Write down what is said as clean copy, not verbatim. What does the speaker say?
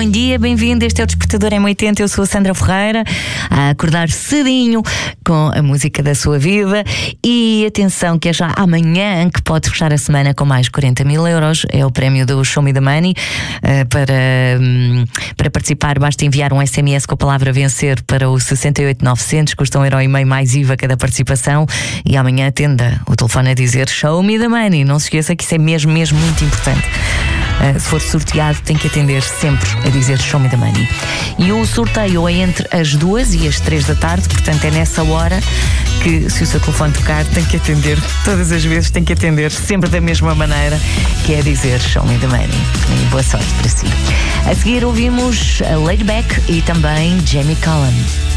bom dia, bem-vindo. Este é o Despertador M80. Eu sou a Sandra Ferreira, a acordar cedinho com a música da sua vida. E atenção, que é já amanhã que pode fechar a semana com mais 40.000 euros. É o prémio do Show Me the Money. Para participar, basta enviar um SMS com a palavra vencer para o 68900, custa €1,5 mais IVA cada participação. E amanhã atenda o telefone a dizer Show Me the Money. Não se esqueça que isso é mesmo muito importante. Se for sorteado, tem que atender sempre a dizer Show Me the Money. E o sorteio é entre as 2 e as 3 da tarde, portanto é nessa hora que, se o seu telefone tocar, tem que atender, todas as vezes tem que atender sempre da mesma maneira, que é dizer Show Me the Money. E boa sorte para si. A seguir ouvimos a Laid Back e também Jamie Cullum.